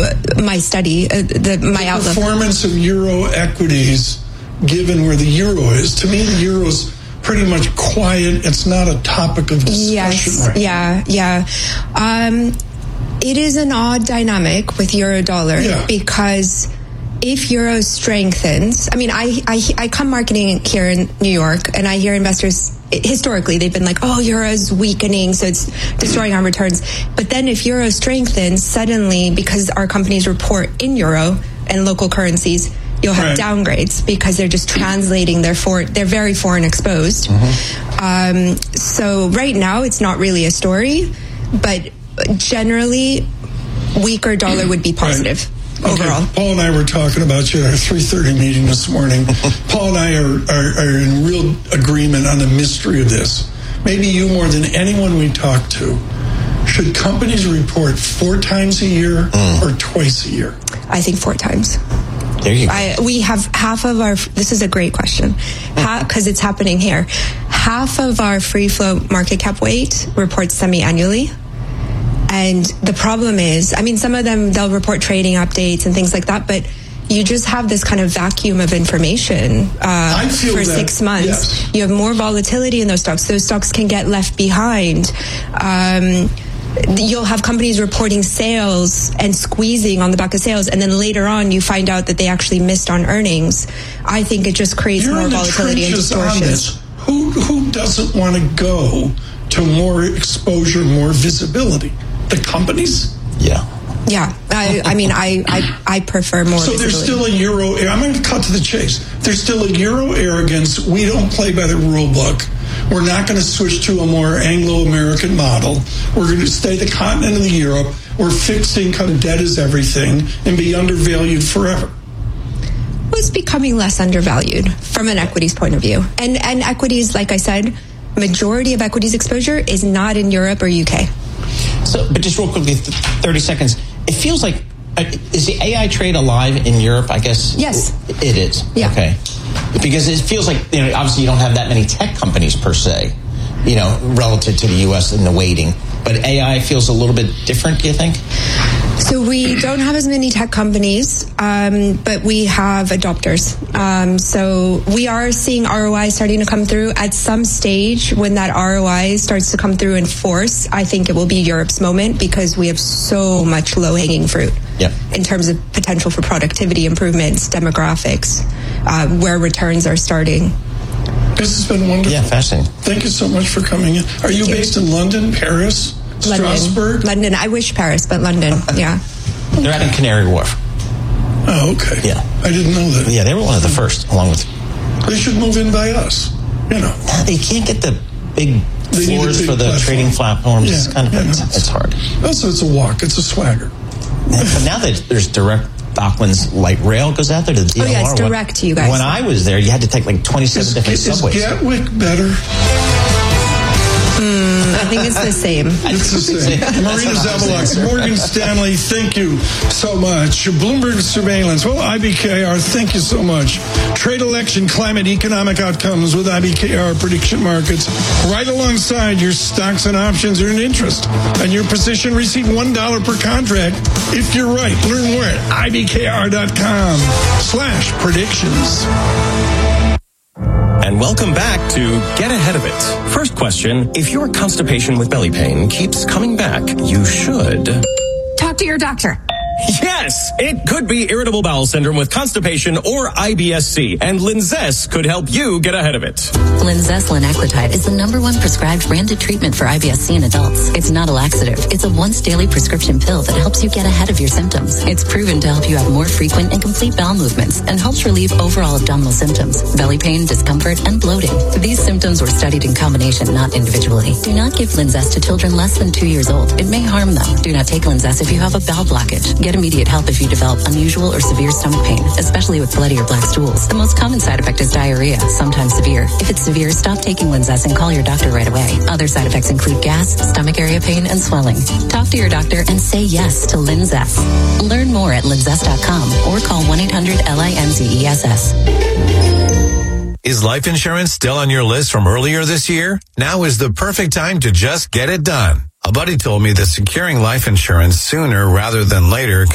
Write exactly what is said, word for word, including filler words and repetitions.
my study, uh, the, my the outlook. Performance of euro equities, given where the euro is. To me, the euro's pretty much quiet. It's not a topic of discussion. Yes, right yeah, yeah. Um, it is an odd dynamic with euro dollar yeah. because if euro strengthens, I mean, I, I I come marketing here in New York, and I hear investors historically they've been like, "Oh, euro's weakening, so it's destroying our returns." But then, if euro strengthens suddenly, because our companies report in euro and local currencies, you'll have right. downgrades because they're just translating their for they're very foreign exposed. Mm-hmm. Um, so right now, it's not really a story, but generally, weaker dollar would be positive. Right. Overall. Okay. Paul and I were talking about you at our three thirty meeting this morning. Paul and I are, are, are in real agreement on the mystery of this. Maybe you more than anyone we talk to. Should companies report four times a year mm. or twice a year? I think four times. There you go. I, we have half of our, this is a great question, because it's happening here. Half of our free float market cap weight reports semi-annually. And the problem is, I mean, some of them, they'll report trading updates and things like that, but you just have this kind of vacuum of information uh, for that, six months. Yes. You have more volatility in those stocks. Those stocks can get left behind. Um, you'll have companies reporting sales and squeezing on the back of sales, and then later on you find out that they actually missed on earnings. I think it just creates You're more in the volatility and distortions. Who, who doesn't want to go to more exposure, more visibility? The companies? Yeah. Yeah. I, I mean, I, I, I prefer more So visibility. there's still a euro, I'm going to cut to the chase. There's still a euro arrogance. We don't play by the rule book. We're not going to switch to a more Anglo-American model. We're going to stay the continent of Europe. We're fixed income, debt is everything, and be undervalued forever. Well, it's becoming less undervalued from an equities point of view. And, and equities, like I said, majority of equities exposure is not in Europe or U K. So, but just real quickly, thirty seconds. It feels like, uh, is the A I trade alive in Europe? I guess. Yes. It is. Yeah. Okay. Because it feels like, you know, obviously you don't have that many tech companies per se, you know, relative to the U S and the weighting. But A I feels a little bit different, do you think? So we don't have as many tech companies, um, but we have adopters. Um, so we are seeing R O I starting to come through. At some stage, when that R O I starts to come through in force, I think it will be Europe's moment, because we have so much low-hanging fruit yep. in terms of potential for productivity improvements, demographics, uh, where returns are starting. This has been wonderful. Yeah, fascinating. Thank you so much for coming in. Are you, you based in London, Paris, London. Strasbourg? London. I wish Paris, but London, yeah. They're out in Canary Wharf. Oh, okay. Yeah. I didn't know that. Yeah, they were one of the first, along with... They should move in by us, you know. They can't get the big They floors big for the platform. trading platforms. Yeah, It's kind of, yeah, it's, no, it's hard. Also, it's a walk. It's a swagger. But now that there's direct... Docklands light rail goes out there to the D L R. Oh, yeah, it's direct when, to you guys. When I was there, you had to take like twenty-seven Is, different is subways. Gatwick better? Mm, I think it's the same. It's the same. Marina Zavalak, Morgan Stanley, thank you so much. Bloomberg Surveillance, well, I B K R, thank you so much. Trade, election, climate, economic outcomes with I B K R Prediction Markets. Right alongside your stocks and options earned interest. And your position, receive one dollar per contract if you're right. Learn more at I B K R dot com slash predictions. And welcome back to Get Ahead of It. First question, if your constipation with belly pain keeps coming back, you should... Talk to your doctor. Yes, it could be irritable bowel syndrome with constipation or I B S C, and Linzess could help you get ahead of it. Linzess linaclotide is the number one prescribed branded treatment for I B S C in adults. It's not a laxative. It's a once daily prescription pill that helps you get ahead of your symptoms. It's proven to help you have more frequent and complete bowel movements and helps relieve overall abdominal symptoms, belly pain, discomfort, and bloating. These symptoms were studied in combination, not individually. Do not give Linzess to children less than two years old. It may harm them. Do not take Linzess if you have a bowel blockage. Get immediate help if you develop unusual or severe stomach pain, especially with bloody or black stools. The most common side effect is diarrhea, sometimes severe. If it's severe, stop taking Linzess and call your doctor right away. Other side effects include gas, stomach area pain, and swelling. Talk to your doctor and say yes to Linzess. Learn more at linzess dot com or call one eight hundred L I N Z E S S. Is life insurance still on your list from earlier this year? Now is the perfect time to just get it done. A buddy told me that securing life insurance sooner rather than later